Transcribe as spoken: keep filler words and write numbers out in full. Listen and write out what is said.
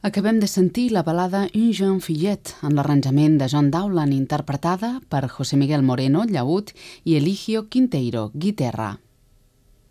Acabem de sentir la balada Un jeune fillet en l'arranjament de John Dowland, interpretada per José Miguel Moreno, llaüt, i Eligio Quinteiro, guitarra.